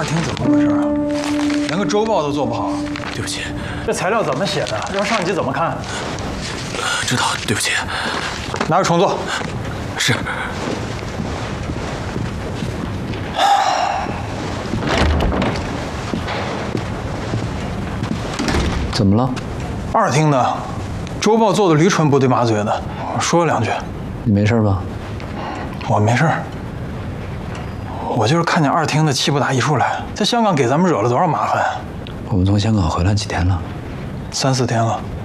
二厅怎么回事啊？连个周报都做不好。 对不起， 这材料怎么写的？让上级怎么看？ 知道，对不起。 拿着重做。 是。 怎么了？ 二厅的周报做的驴唇不对马嘴的，我说了2句。 你没事吧？ 我没事。我就是看见二厅的气不打一处来，在香港给咱们惹了多少麻烦。 我们从香港回来几天了？ 3、4天了。